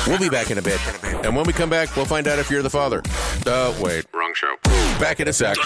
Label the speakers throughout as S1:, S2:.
S1: We'll be back in a bit. And when we come back, we'll find out if you're the father. Wait. Wrong show. Back in a sec.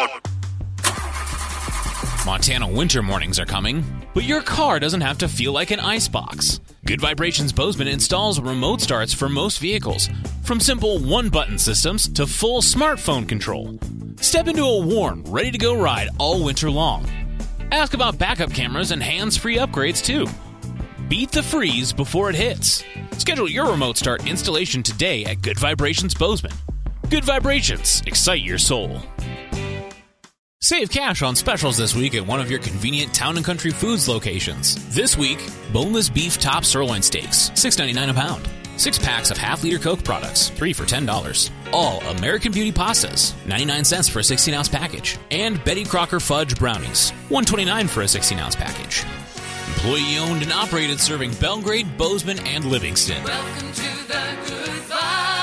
S2: Montana winter mornings are coming, but your car doesn't have to feel like an icebox. Good Vibrations Bozeman installs remote starts for most vehicles, from simple one-button systems to full smartphone control. Step into a warm, ready-to-go ride all winter long. Ask about backup cameras and hands-free upgrades, too. Beat the freeze before it hits. Schedule your remote start installation today at Good Vibrations Bozeman. Good Vibrations. Excite your soul. Save cash on specials this week at one of your convenient Town & Country Foods locations. This week, boneless beef top sirloin steaks, $6.99 a pound. 6 packs of half-liter Coke products, 3 for $10. All American Beauty pastas, 99 cents for a 16-ounce package. And Betty Crocker Fudge brownies, $1.29 for a 16-ounce package. Employee-owned and operated, serving Belgrade, Bozeman, and Livingston.
S3: Welcome to the Good Vibe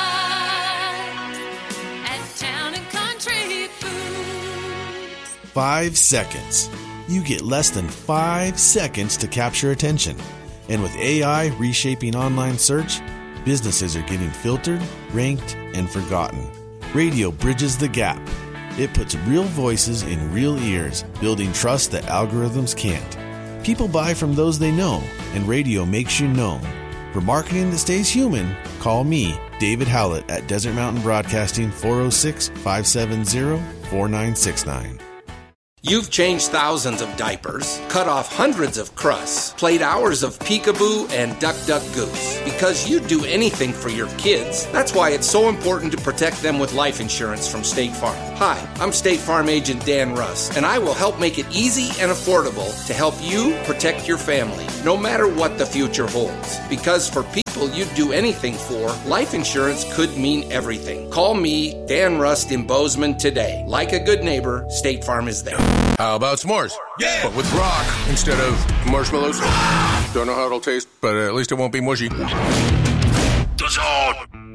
S3: at Town & Country Foods.
S4: 5 seconds. You get less than 5 seconds to capture attention. And with AI reshaping online search, businesses are getting filtered, ranked, and forgotten. Radio bridges the gap. It puts real voices in real ears, building trust that algorithms can't. People buy from those they know, and radio makes you known. For marketing that stays human, call me, David Howlett, at Desert Mountain Broadcasting, 406-570-4969.
S5: You've changed thousands of diapers, cut off hundreds of crusts, played hours of peekaboo and duck duck goose. Because you'd do anything for your kids. That's why it's so important to protect them with life insurance from State Farm. Hi, I'm State Farm Agent Dan Russ, and I will help make it easy and affordable to help you protect your family, no matter what the future holds. Because for people you'd do anything for, life insurance could mean everything. Call me, Dan Rust, in Bozeman today. Like a good neighbor, State Farm is there.
S1: How about s'mores? Yeah! But with rock instead of marshmallows. Don't know how it'll taste, but at least it won't be mushy.
S6: Dazon!